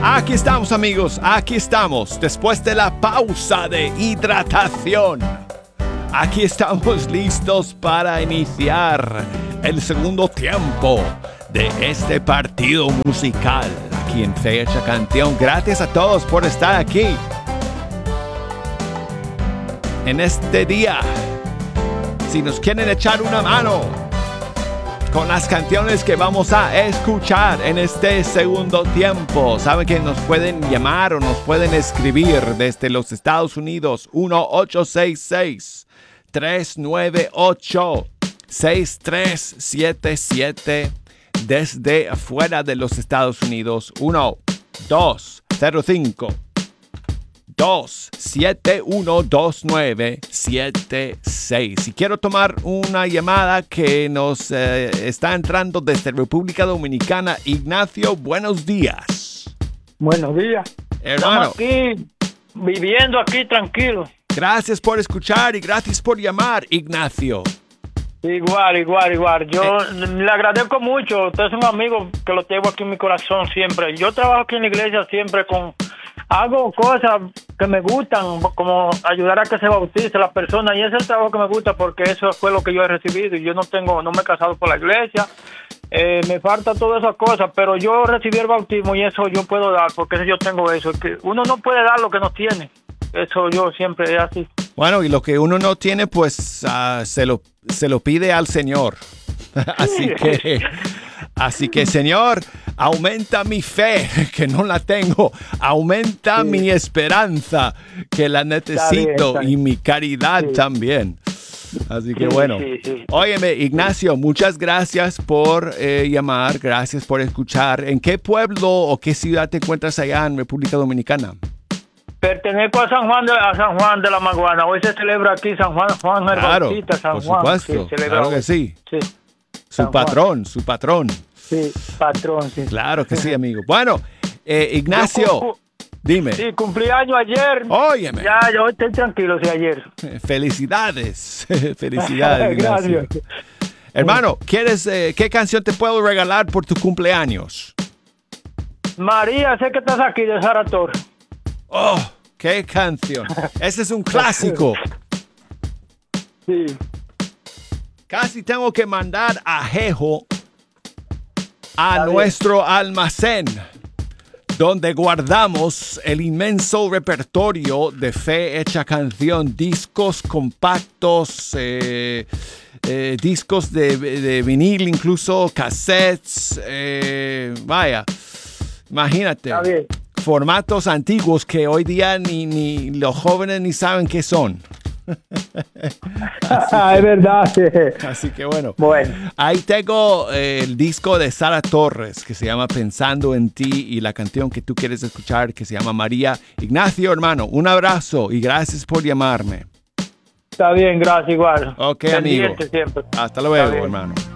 Aquí estamos, amigos, aquí estamos, después de la pausa de hidratación. Aquí estamos listos para iniciar el segundo tiempo de este partido musical aquí en Fe Hecha Canción. Gracias a todos por estar aquí en este día. Si nos quieren echar una mano con las canciones que vamos a escuchar en este segundo tiempo, saben que nos pueden llamar o nos pueden escribir desde los Estados Unidos. 1-866-398-6377. Desde afuera de los Estados Unidos, 1-205-271-2976. Y quiero tomar una llamada que nos está entrando desde República Dominicana. Ignacio, buenos días. Buenos días. Hermano. Estamos aquí, viviendo aquí tranquilo. Gracias por escuchar y gracias por llamar, Ignacio. Igual. Yo le agradezco mucho. Usted es un amigo que lo tengo aquí en mi corazón siempre. Yo trabajo aquí en la iglesia siempre hago cosas que me gustan, como ayudar a que se bautice la persona, y ese es el trabajo que me gusta porque eso fue lo que yo he recibido, y yo no me he casado por la iglesia, me falta todas esas cosas, pero yo recibí el bautismo y eso yo puedo dar, porque yo tengo eso, que uno no puede dar lo que no tiene. Eso yo siempre es así. Bueno, y lo que uno no tiene, pues se lo pide al Señor. Así que, Señor, aumenta mi fe, que no la tengo. Aumenta mi esperanza, que la necesito, está bien. Y mi caridad también. Así que bueno. Óyeme, Ignacio, muchas gracias por llamar. Gracias por escuchar. ¿En qué pueblo o qué ciudad te encuentras allá en República Dominicana? Pertenezco a San Juan de la Maguana. Hoy se celebra aquí San Juan el Bautista, San Juan. Por supuesto, sí, claro que sí. Su patrón. Sí, patrón, sí. Claro que sí, amigo. Bueno, Ignacio, dime. Sí, cumplí año ayer. Óyeme. Ya, yo estoy tranquilo, sí, ayer. Felicidades, Ignacio. Gracias. Hermano, qué canción te puedo regalar por tu cumpleaños? María, sé que estás aquí, de Sara Torres. ¡Oh, qué canción! Ese es un clásico. Sí. Casi tengo que mandar a Jejo a nuestro almacén, donde guardamos el inmenso repertorio de Fe Hecha Canción, discos compactos, discos de vinil, incluso cassettes. Vaya, imagínate. Está bien. Formatos antiguos que hoy día ni los jóvenes ni saben qué son. Es verdad. Así que bueno. Ahí tengo el disco de Sara Torres que se llama Pensando en Ti, y la canción que tú quieres escuchar que se llama María. Ignacio, hermano, un abrazo y gracias por llamarme. Está bien, gracias igual. Ok, amigo. Hasta luego, hermano.